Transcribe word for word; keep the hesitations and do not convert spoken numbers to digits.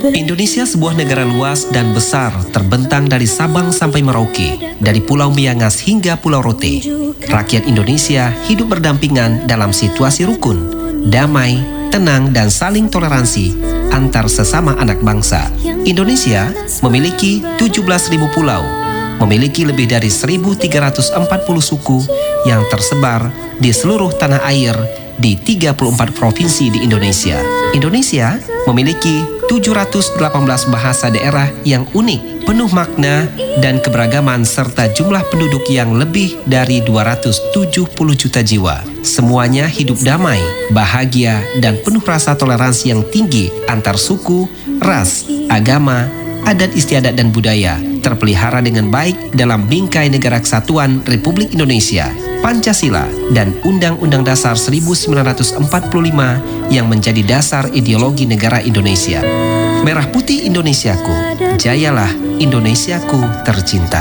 Indonesia sebuah negara luas dan besar, terbentang dari Sabang sampai Merauke, dari Pulau Miangas hingga Pulau Rote. Rakyat Indonesia hidup berdampingan dalam situasi rukun, damai, tenang, dan saling toleransi antar sesama anak bangsa. Indonesia memiliki tujuh belas ribu pulau, memiliki lebih dari seribu tiga ratus empat puluh suku yang tersebar di seluruh tanah air di tiga puluh empat provinsi di Indonesia. Indonesia memiliki tujuh ratus delapan belas bahasa daerah yang unik, penuh makna dan keberagaman, serta jumlah penduduk yang lebih dari dua ratus tujuh puluh juta jiwa. Semuanya hidup damai, bahagia, dan penuh rasa toleransi yang tinggi antar suku, ras, agama, adat istiadat dan budaya, terpelihara dengan baik dalam bingkai Negara Kesatuan Republik Indonesia, Pancasila, dan Undang-Undang Dasar seribu sembilan ratus empat puluh lima yang menjadi dasar ideologi negara Indonesia. Merah putih Indonesiaku, jayalah Indonesiaku tercinta.